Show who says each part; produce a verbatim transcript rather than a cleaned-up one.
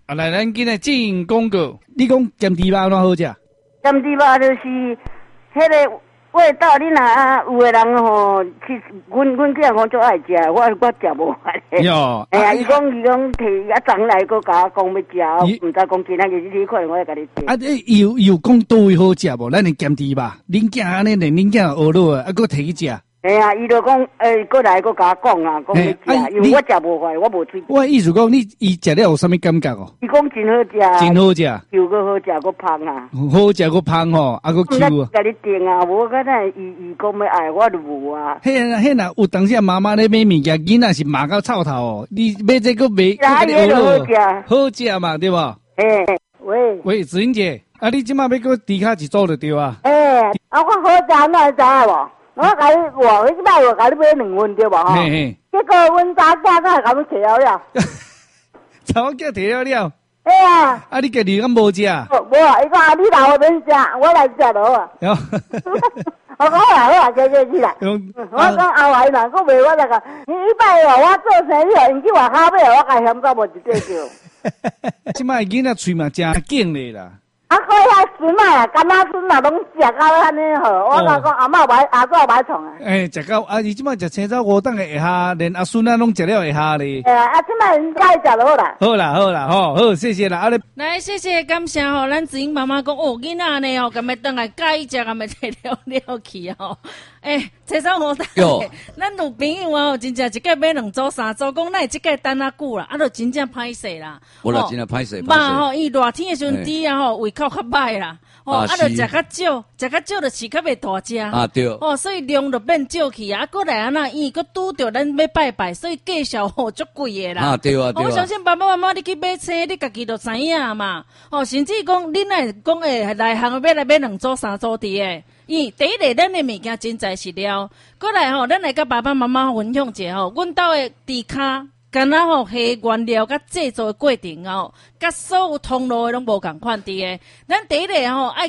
Speaker 1: 啊，来，咱今日进广告。你讲咸猪肉安怎好食？
Speaker 2: 咸猪肉就是迄个味道，你若啊有的人吼，其实阮阮囝讲最爱食，我我食无法。
Speaker 1: 哟，
Speaker 2: 哎呀，伊讲伊讲摕啊昨来个甲我讲要食，毋知讲今仔日你可能我甲你食。
Speaker 1: 啊，伊有有讲倒位好食无？咱的咸猪肉，恁囝安尼连恁囝学落啊，啊，搁摕去食。
Speaker 2: 哎呀，伊就讲，诶，过来个甲我讲啊，讲要食，因为我食无法，我无喙。
Speaker 1: 我意思讲，你伊食了有啥物感觉哦？
Speaker 2: 伊讲真好食，
Speaker 1: 真好食，
Speaker 2: 又个好食个芳啊，
Speaker 1: 好食个芳吼，啊个 Q 啊。
Speaker 2: 甲你订啊，无个咱伊伊讲要爱我就无啊。
Speaker 1: 嘿啊嘿呐，有当时妈妈咧买物件，囡仔是骂到臭头哦。你买这个买，
Speaker 2: 哪里都好食，
Speaker 1: 好食嘛，对无？
Speaker 2: 嘿，喂
Speaker 1: 喂，子英姐，啊，你即马要搁猪脚一组就对啊。
Speaker 2: 诶，啊，我好食，你会知影无？我甲你话，迄摆我甲你买两份对无吼？
Speaker 1: 嘿嘿。
Speaker 2: 结果阮查囝才甲你摕了了。
Speaker 1: 查某囝摕了了。
Speaker 2: 哎呀。
Speaker 1: 啊，你家己敢无食？
Speaker 2: 无啊，伊讲啊，你老免食，我来食就好啊。我讲好啦好啦，谢谢你啦。我讲后来若佫袂我来讲，伊伊摆哦，我做生意哦，因去外口买，我甲嫌到无一块叫。
Speaker 1: 即摆囡仔喙嘛真紧咧啦。
Speaker 2: 啊，可遐孙啊，干妈孙啊，拢食到安尼好。我甲讲阿嬷买，阿祖买创啊。
Speaker 1: 诶，食到啊，伊即摆食青草五档的下下，连阿孙啊拢食了下下咧。
Speaker 2: 诶，啊，即摆人家食就好啦。
Speaker 1: 好啦好啦吼，好，谢谢啦。啊咧，
Speaker 3: 来谢谢感谢吼，咱子英妈妈讲哦，囡仔呢吼，咁咪等来介意食，咁咪摕了了去吼。诶，青草五档，咱有朋友啊，真正一个买两组三组，讲那即个等啊久啦，啊，就真正歹势啦。
Speaker 4: 我啦真正歹势。
Speaker 3: 嘛吼，伊热天的时阵猪啊吼，胃口较歹啦。哦，啊，就食较少，食较少就饲较袂大只。
Speaker 4: 啊对。
Speaker 3: 哦，所以量就变少去啊。过来啊那，伊佫拄着咱要拜拜，所以价销吼足贵的啦。
Speaker 4: 啊对啊对啊。
Speaker 3: 我相信爸爸妈妈你去买车，你家己就知影嘛。哦，甚至讲恁来讲诶，内行要来买两组三组伫诶。伊第一个咱诶物件真材实料。过来吼，咱来甲爸爸妈妈分享者吼，阮兜诶猪骹。干那吼，下原料甲制作的过程哦，甲所有通路的拢无共款伫诶。咱第一个吼爱。